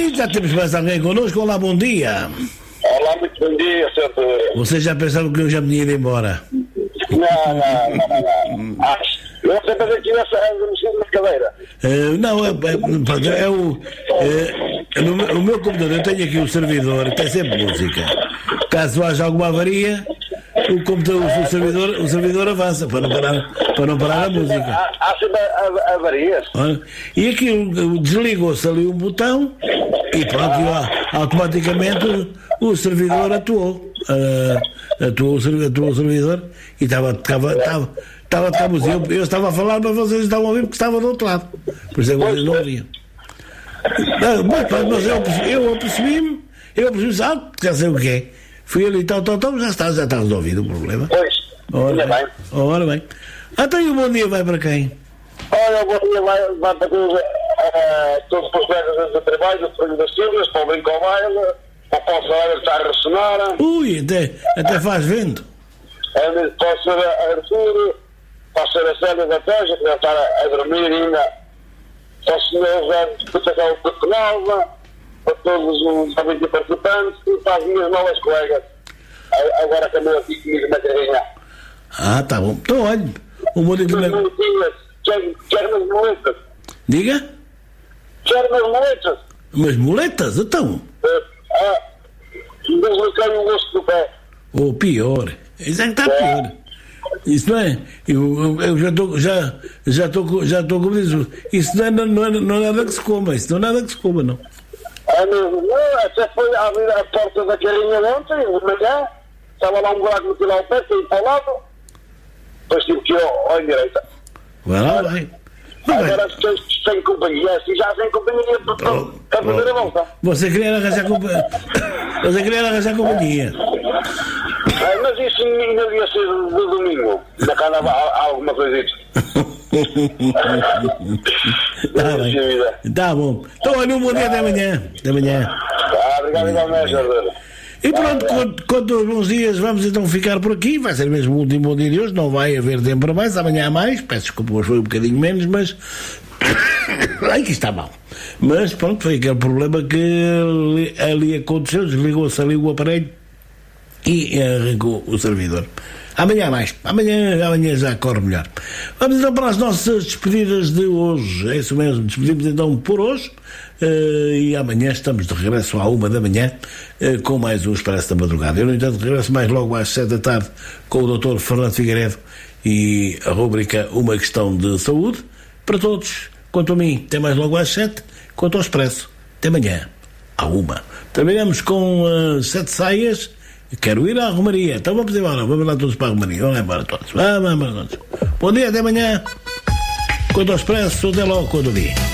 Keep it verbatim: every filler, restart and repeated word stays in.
E já temos mais alguém connosco. Olá, bom dia. Olá, muito bom dia, senhor. Vocês já pensaram que eu já me tinha ido embora? Não, não, não, não. Ah, eu sempre pensei que tivesse adormecido na cadeira. Uh, não, é, é, é o. É, no, no meu computador eu tenho aqui o servidor, tem sempre música. Caso haja alguma avaria, o computador, o servidor, o servidor avança para não parar, para não parar a música. Há, há sempre avarias. E aquilo desligou-se ali um botão e pronto, e, automaticamente o, o servidor atuou. Uh, atuou, o servidor, atuou o servidor e estava estava estava estava a tocar música. Eu, eu estava a falar, mas vocês estavam a ouvir porque estava do outro lado. Por isso é que vocês não ouviam. Não, mas, mas eu, eu apercebi-me, eu apercebi-me, ah, já sei o que é. Fui ali, tal, tal, tal, já está, já está resolvido o problema. Pois, ora bem. bem. Ora bem. Até aí o bom dia vai para quem? Olha, o bom dia vai, vai para todos, uh, todos os colegas do trabalho, do Folho das Silvas, para o Brinco ao Baile, para o Poço Alegre que está a ressonar. Ui, até, até faz vento. É, para o senhor Arturo, para a senhora Célia da Teja, que deve estar a, a dormir ainda, para o senhor José de Putacal de Pequenova, para todos os jovens participantes e para as minhas novas colegas. Agora que andou aqui comigo na carrinha. Ah, tá bom. Então, olha, um bom dia também. Quero umas moletas. Diga? Quero umas moletas. Umas moletas? Então? Ah, desloquei o gosto do pé. Ou pior. Isso é que está pior. Isso não é? Eu, eu já estou, já, já estou, já estou como diz, isso não é, não, é, não é nada que se coma, isso não é nada que se coma, não. É mesmo, não, até foi a abrir a porta da carrinha de ontem, de manhã, estava lá um buraco no tirar o pé, saí para o lado, depois tive que ir ao, à direita. Vai lá, vai. Agora estou sem companhia, assim já sem companhia para a primeira volta. Você queria arranjar companhia. Você queria arranjar companhia. É, mas isso ainda devia ser do domingo, ainda cá andava alguma coisa disso. Tá bem. Tá bom. Então, olha, um bom dia até amanhã. Até amanhã. Ah, obrigado, igualmente, Jorge. E pronto, quanto, quanto aos bons dias, vamos então ficar por aqui. Vai ser mesmo o último bom dia de hoje. Não vai haver tempo para mais. Amanhã há mais. Peço desculpa, hoje foi um bocadinho menos, mas. Ai, que está mal. Mas pronto, foi aquele problema que ali, ali aconteceu. Desligou-se ali o aparelho e arrancou o servidor. Amanhã mais. Amanhã, amanhã já corre melhor. Vamos então para as nossas despedidas de hoje. É isso mesmo. Despedimos então por hoje. Uh, e amanhã estamos de regresso à uma da manhã uh, com mais um Expresso da Madrugada. Eu, no entanto, regresso mais logo às sete da tarde com o doutor Fernando Figueiredo e a rúbrica Uma Questão de Saúde. Para todos, quanto a mim, até mais logo às sete. Quanto ao Expresso, até amanhã à uma. Terminamos com uh, sete saias. Quero ir à Romaria. Então vamos embora. Vamos lá todos para a Romaria. Vamos lá embora todos. Vamos, vamos, vamos. Bom dia, até amanhã. Quanto ao Expresso, até logo, quando vi.